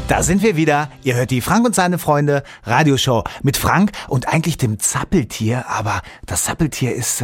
Da sind wir wieder. Ihr hört die Frank und seine Freunde Radioshow mit Frank und eigentlich dem Zappeltier, aber das Zappeltier ist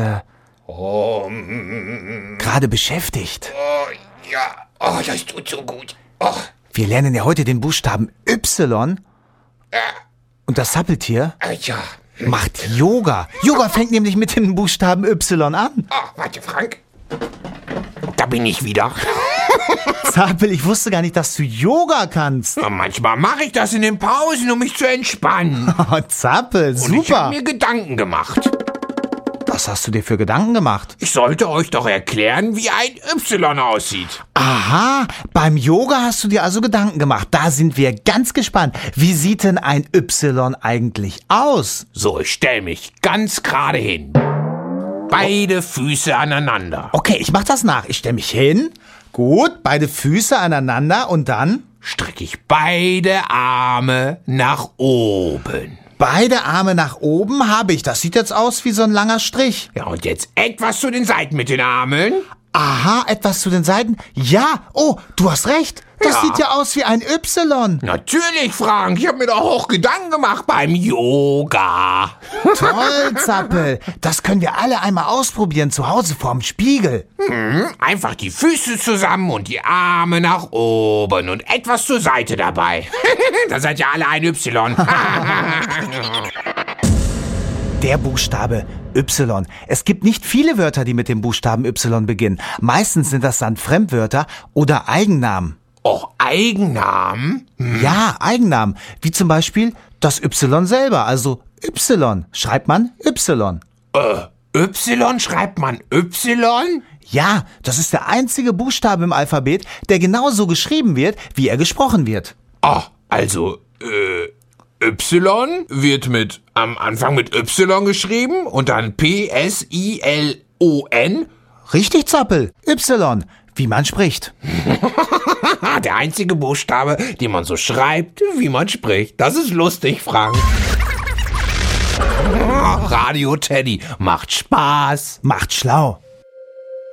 gerade beschäftigt. Das tut so gut. Wir lernen ja heute den Buchstaben Y und das Zappeltier macht Yoga. Yoga fängt nämlich mit dem Buchstaben Y an. Warte, Frank. Da bin ich wieder. Zappel, ich wusste gar nicht, dass du Yoga kannst. Manchmal mache ich das in den Pausen, um mich zu entspannen. Oh, Zappel, Und ich super. habe mir Gedanken gemacht. Was hast du dir für Gedanken gemacht? Ich sollte euch doch erklären, wie ein Y aussieht. Aha, beim Yoga hast du dir also Gedanken gemacht. Da sind wir ganz gespannt. Wie sieht denn ein Y eigentlich aus? So, ich stell mich ganz gerade hin. Beide Füße aneinander. Okay, ich mach das nach. Ich stelle mich hin. Gut, beide Füße aneinander und dann Strecke ich beide Arme nach oben. beide Arme nach oben habe ich. Das sieht jetzt aus wie so ein langer Strich. Ja, und jetzt etwas zu den Seiten mit den Armen. Aha, etwas zu den Seiten. Ja, oh, du hast recht. Das Ja. sieht ja aus wie ein Y. Natürlich, Frank. Ich habe mir doch auch Gedanken gemacht beim Yoga. Toll, Zappel. Das können wir alle einmal ausprobieren zu Hause vorm Spiegel. Einfach die Füße zusammen und die Arme nach oben und etwas zur Seite dabei. Da seid ihr alle ein Y. Der Buchstabe Y. Es gibt nicht viele Wörter, die mit dem Buchstaben Y beginnen. Meistens sind das dann Fremdwörter oder Eigennamen. Oh, Eigennamen? Ja, Eigennamen. Wie zum Beispiel das Y selber. Also Y schreibt man Y. Y schreibt man Y? Ja, das ist der einzige Buchstabe im Alphabet, der genauso geschrieben wird, wie er gesprochen wird. Also, Y wird am Anfang mit Y geschrieben und dann P-S-I-L-O-N. Richtig, Zappel. Y, wie man spricht. Der einzige Buchstabe, den man so schreibt, wie man spricht. Das ist lustig, Frank. Radio Teddy macht Spaß. Macht schlau.